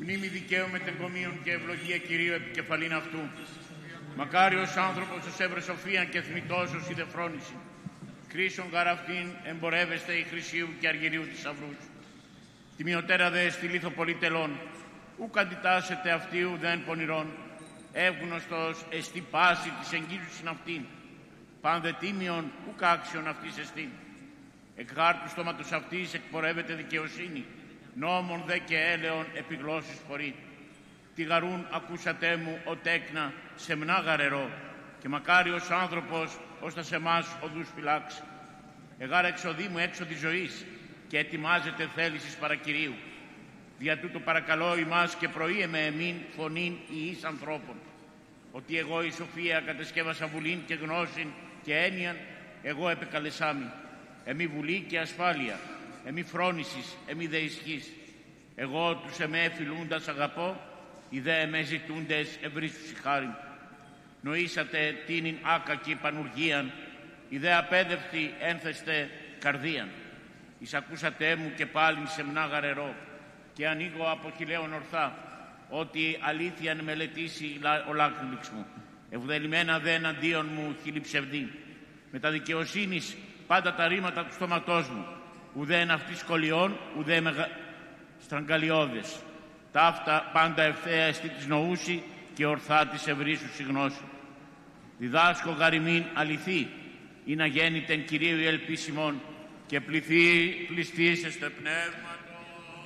μνήμη δικαίου μετεγκομίων και ευλογία Κυρίου επικεφαλήν αυτού. Μακάριος άνθρωπος ως έβρε σοφίαν και θμητός ως είδε φρόνηση. Κρίσον γαραφτήν εμπορεύεστε η χρυσίου και αργυρίου θησαυρούς. Τιμιωτέρα δε στη λίθο πολυτελών, ουκ αντιτάσσεται αυτίου δεν πονηρών, ευγνωστος εστί πάση της εγγύζουσιν αυτήν, πάνδε τίμιον ουκ άξιον αυτής εστίν. Εκ χάρτου στόματος αυτής εκπορεύεται δικαιοσύνη, νόμων δε και έλεον επιγλώσσης φορεί. Τι γαρούν ακούσατε μου ο τέκνα σεμνά γαρερό, και μακάριος άνθρωπος ως τα σε εμάς οδούς φυλάξει. Εγάρ εξοδή μου έξω της ζωής, και ετοιμάζεται θέλησης παρακυρίου. Δια τούτο παρακαλώ ημάς και προείε με εμήν φωνήν ιής ανθρώπων, ότι εγώ η σοφία κατεσκεύασα βουλήν και γνώσιν και έννοιαν, εγώ επεκαλεσάμι. Εμεί βουλή και ασφάλεια, εμεί φρόνησης, εμεί δε ισχύς. Εγώ τους εμέ φιλούντας αγαπώ, οι δε εμέ ζητούντες ευρύσουσι χάριν. Νοήσατε τίνην άκακη πανουργίαν, οι δε απέδευτοι ένθεστε καρδίαν. Εισακούσατε μου και πάλιν σεμνά γαρερό, και ανοίγω από χιλέον ορθά, ότι αλήθειαν μελετήσει ο λάκτυλιξ μου, ευδελημένα δε εναντίον μου χίλι ψευδή. Με τα δικαιοσύνης πάντα τα ρήματα του στόματός μου, ουδέ εν αυτής σκολιών, ουδέ στραγγαλιώδες. Ταύτα πάντα ευθέα εστί της νοούση και ορθά της ευρύσουσι γνώση. Διδάσκω γαριμήν αληθή, ή να γέννητεν Κυρίου η ελπίσιμον, και πληστήσεστε πνεύματο.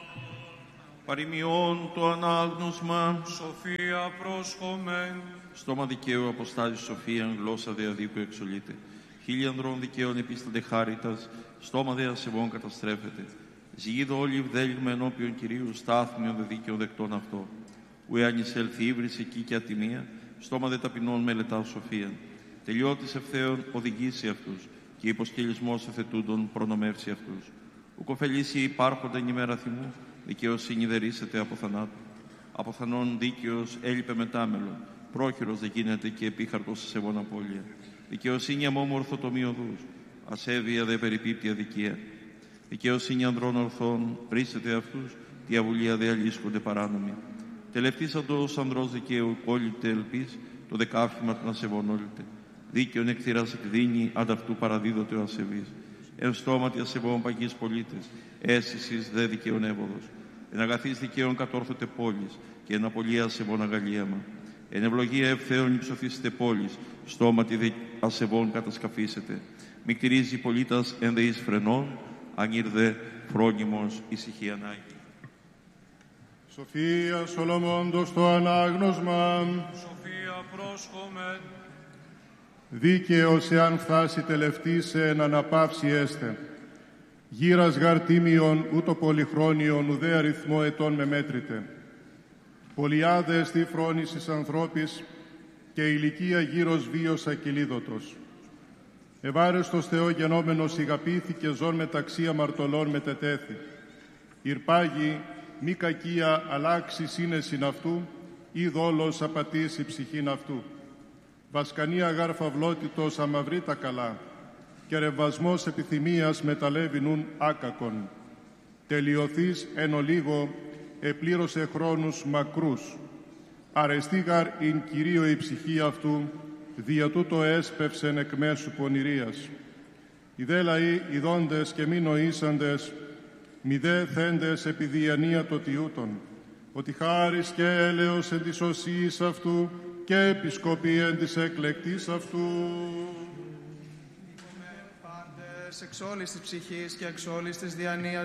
Παροιμιών το ανάγνωσμα. Σοφία πρόσχομεν. Στόμα δικαίου αποστάζει σοφίαν, γλώσσα δε αδίκου εξολείται. Χίλιοι ανδρών δικαίων επίστανται χάριτας, στόμα δε ασεβών καταστρέφεται. Ζυγίδω όλοι ευδέλιγμα ενώπιον Κυρίου, στάθμιον δε δίκαιον δεκτών αυτό. Ουε ανισέλθει ύβρις εκεί και ατιμία, στόμα δε ταπεινών μελετά σοφίαν. Τελειώτης ευθέων οδηγήσει αυτούς, και υποσκελισμός εθετούντων προνομεύσει αυτούς. Ουκ ωφελήσει υπάρχοντα ημέρα θυμού, δικαιοσύνη δε ρίσεται από θανάτου. Από θανόν δίκαιος έλειπε μετάμελον, πρόχειρος δε γίνεται και επίχαρτος ασεβών απώλεια. Δικαιοσύνη αμόμορφο το μειοδούς, ασέβεια δε περιπίπτει αδικία. Δικαιοσύνη ανδρών ορθών ρίσεται αυτούς, τη αβουλία δε αλήσκονται παράνομοι. Τελευτήσαντος ανδρός δικαίου κόλλητε ελπίς, το δεκάφημα των ασεβών όλητε. Δίκαιον εκθυράς εκδίνει, ανταυτού παραδίδωτε ο ασεβής. Εν στόματι ασεβών παγείς πολίτες, αίσθησης δε δικαίων έβοδος. Εν αγαθής δικαίων κατόρθωτε πόλεις, και εν απολία ασεβών αγαλίαμα. Εν ευλογία ευθέων υψωθήσετε πόλεις, στόματι δε ασεβών κατασκαφίσετε. Μη κτηρίζει πολίτας εν δε εις φρενών, αν ήρθε φρόνιμος ησυχή ανάγκη. Σοφία Σολομώντος το ανάγνωσμα. Σοφία πρόσχομεν. Δίκαιος εάν φτάσει τελευτής εν αναπαύση έστε. Γύρας γαρ τίμιον ούτω πολυχρόνιον ουδέ αριθμό ετών με μέτρητε. Πολιάδες τη φρόνησης ανθρώπης και ηλικία γύρος βίος ακυλίδωτος. Ευάρεστος Θεό γενόμενος ηγαπήθηκε ζών μεταξύ αμαρτωλών μετετέθη. Ηρπάγει μη κακία αλλάξει σύνεσιν αυτού ή δόλος απατήσει ψυχήν αυτού. Βασκανία γάρ φαυλότητος αμαυρεί τα καλά και ρευασμός επιθυμίας μεταλεύει νουν άκακον. Τελειωθείς εν ολίγο επλήρωσε χρόνους μακρούς. Αρεστή γάρ ειν Κυρίω η ψυχή αυτού, δια τούτο έσπευσεν εκ μέσου πονηρίας. Οι δε λαοί ειδώντες και μη νοήσαντες, μη δε θέντες επί διανία το τιούτον, ότι χάρις και έλεος εν της οσίης αυτού και επισκοπή εν της εκλεκτής αυτού. Πάντες εξ όλης της ψυχής και εξ όλης της διανοίας